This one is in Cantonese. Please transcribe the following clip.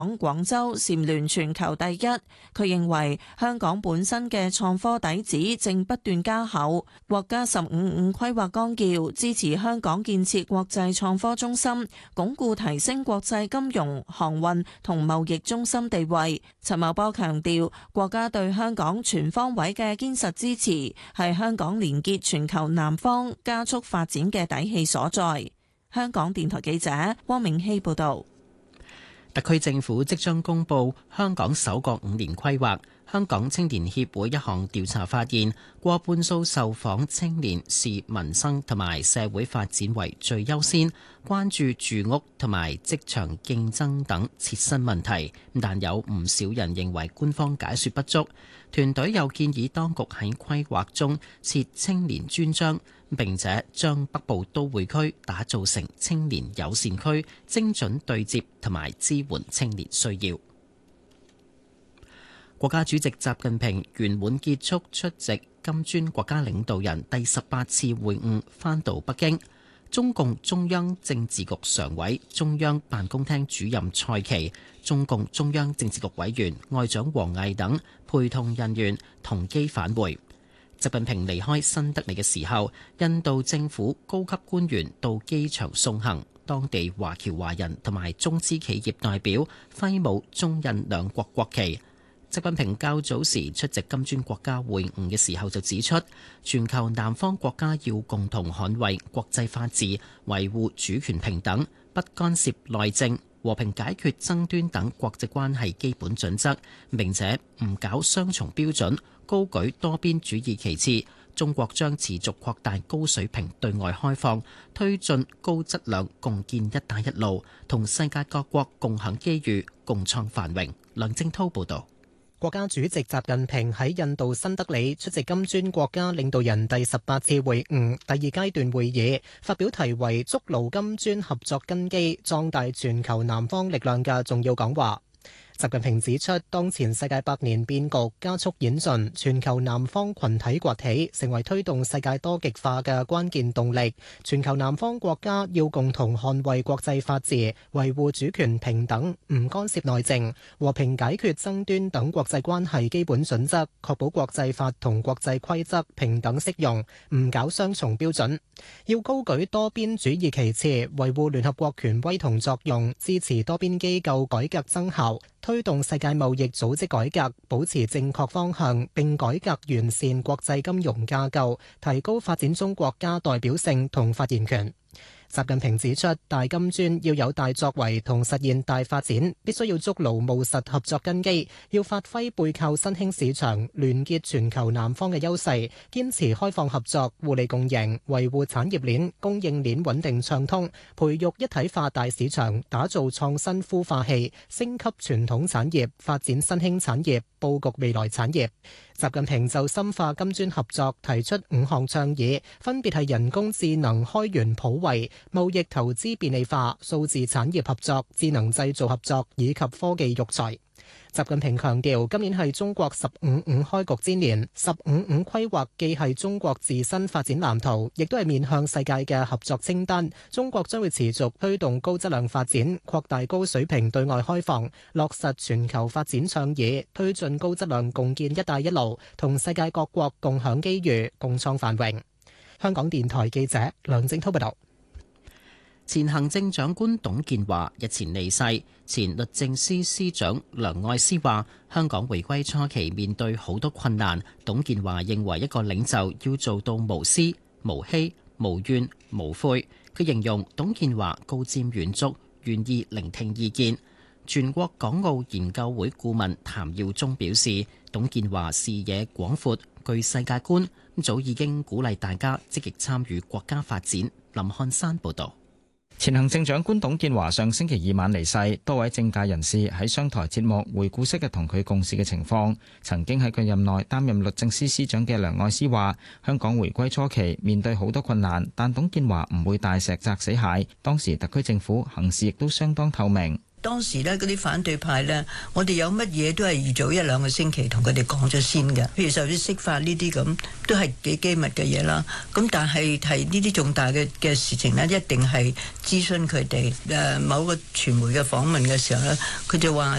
廣州蟬聯全球第一。佢認為香港本身嘅創科底子正不斷加厚，國家15+5規劃綱要支持香港建設國際創科中心，鞏固提升國際金融、航運同貿易中心地位。陳茂波強調，國家對香港全方位嘅堅實支持，係香港連結全球南方、加速發展嘅底氣所在。香港電台記者汪明熙報道。 特區政府即將公布香港首個5年規劃。香港青年協會一項調查發現，過半數受訪青年視民生同埋社會發展為最優先，關注住屋同埋職場競爭等切身問題。但有唔少人認為官方解說不足。團隊又建議當局喺規劃中設青年專章，並且將北部都會區打造成青年友善區，精準對接同埋支援青年需要。國家主席習近平圓滿結束出席金磚國家領導人第18次會晤，返到北京。中共中央政治局常委、中央辦公廳主任蔡奇、中共中央政治局委員外長王毅等陪同人員同機返回。習近平離開新德里嘅時候，印度政府高級官員到機場送行，當地華僑華人同埋中資企業代表揮舞中印兩國國旗。習近平較早時出席金磚國家會晤嘅時候就指出，全球南方國家要共同捍衛國際法治，維護主權平等，不干涉內政，和平解決爭端等國際關係基本準則，並且唔搞雙重標準，高舉多邊主義旗幟。中國將持續擴大高水平對外開放，推進高質量共建一帶一路，同世界各國共享機遇，共創繁榮。梁正濤報道。 國家主席習近平喺印度新德里出席金磚國家領導人第18次會晤第2階段會議，發表題為築牢金磚合作根基，壯大全球南方力量嘅重要講話。習近平指出，當前世界百年變局加速演進，全球南方群體崛起，成為推動世界多極化嘅關鍵動力。全球南方國家要共同捍衛國際法治，維護主權平等，唔干涉內政，和平解決爭端等國際關係基本準則，確保國際法同國際規則平等適用，唔搞雙重標準。要高舉多邊主義旗幟，維護聯合國權威同作用，支持多邊機構改革增效，推動世界貿易組織改革，保持正確方向，並改革完善國際金融架構，提高發展中國家代表性同發言權。習近平指出，大金磚要有大作為同實現大發展，必須要築牢務實合作根基，要發揮背靠新興市場、聯結全球南方嘅優勢，堅持開放合作、互利共贏，維護產業鏈、供應鏈穩定暢通，培育一體化大市場，打造創新孵化器，升級傳統產業，發展新興產業，佈局未來產業。習近平就深化金磚合作提出5項倡議，分別係人工智能開源普惠、貿易投資便利化、數字產業合作、智能製造合作以及科技育才。習近平強調，今年係中國15+5開局之年，15+5規劃既係中國自身發展藍圖，亦都係面向世界嘅合作清單。中國將會持續推動高質量發展，擴大高水平對外開放，落實全球發展倡議，推進高質量共建一帶一路，同世界各國共享機遇，共創繁榮。香港電台記者梁正濤報道。 前行政長官董建華日前離世，前律政司司長梁愛詩話：香港回歸初期面對好多困難，董建華認為一個領袖要做到無私、無欺、無怨、無悔。佢形容董建華高瞻遠矚，願意聆聽意見。全國港澳研究會顧問譚耀宗表示，董建華視野廣闊，具世界觀，早已經鼓勵大家積極參與國家發展。林漢山報導。 前行政長官董建華上星期2晚離世，多位政界人士喺商台節目回顧昔日同佢共事嘅情況。曾經喺佢任內擔任律政司司長嘅梁愛詩話：香港回歸初期面對好多困難，但董建華唔會大石砸死蟹。當時特區政府行事亦都相當透明。 當時呢嗰啲反對派呢，我哋有乜嘢都係預早1-2個星期同佢哋講咗先嘅，譬如就啲釋法呢啲咁，都係幾機密嘅嘢啦。咁但係係呢啲重大嘅事情呢，一定係諮詢佢哋。某個傳媒嘅訪問嘅時候呢，佢就話